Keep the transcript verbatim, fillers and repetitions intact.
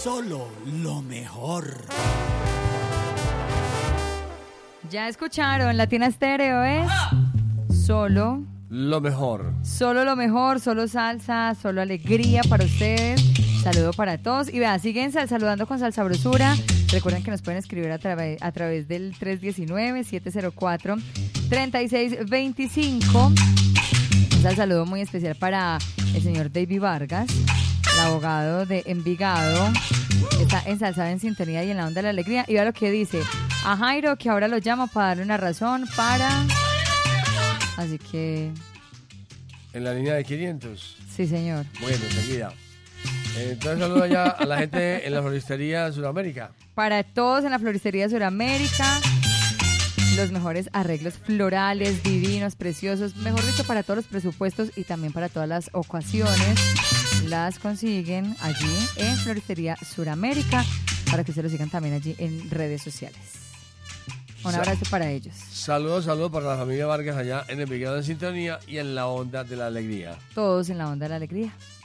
solo lo mejor. Ya escucharon, Latina Estéreo es solo lo mejor. Solo lo mejor, solo salsa, solo alegría para ustedes. Saludo para todos. Y vean, siguen sal- saludando con Salsa Brosura. Recuerden que nos pueden escribir a, tra- a través del tres uno nueve, siete cero cuatro, tres seis dos cinco. Un saludo muy especial para el señor David Vargas, el abogado de Envigado. Está ensalzado en sintonía y en la onda de la alegría. Y vea lo que dice a Jairo, que ahora lo llamo para darle una razón para... Así que... En la línea de quinientos. Sí, señor. Bueno, enseguida. Entonces saludo ya a la gente en la floristería Sudamérica. Para todos en la floristería Sudamérica, los mejores arreglos florales, divinos, preciosos, mejor dicho, para todos los presupuestos y también para todas las ocasiones, las consiguen allí en Floristería Sudamérica, para que se lo sigan también allí en redes sociales. Un abrazo para ellos. Saludos, saludos para la familia Vargas allá en Envigado en sintonía y en la onda de la alegría. Todos en la onda de la alegría.